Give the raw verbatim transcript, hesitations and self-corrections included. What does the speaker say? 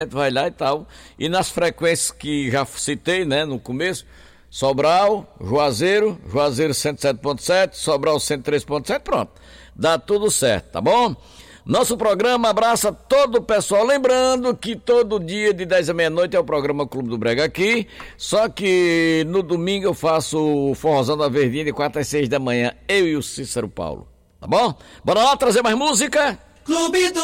vai lá e tal. E nas frequências que já citei, né, no começo, Sobral, Juazeiro, Juazeiro cento e sete ponto sete, Sobral cento e três ponto sete, pronto. Dá tudo certo, tá bom? Nosso programa abraça todo o pessoal, lembrando que todo dia de dez à meia-noite é o programa Clube do Brega aqui, só que no domingo eu faço o Forrozão da Verdinha de quatro às seis da manhã, eu e o Cícero Paulo, tá bom? Bora lá trazer mais música? Clube do